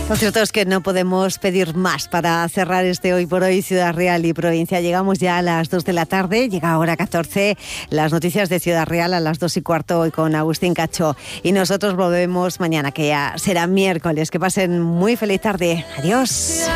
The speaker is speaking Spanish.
Lo cierto es que no podemos pedir más para cerrar este Hoy por Hoy Ciudad Real y Provincia. Llegamos ya a las 2 de la tarde, llega ahora 14, las noticias de Ciudad Real a las 2:15 hoy con Agustín Cacho. Y nosotros volvemos mañana, que ya será miércoles. Que pasen muy feliz tarde. Adiós.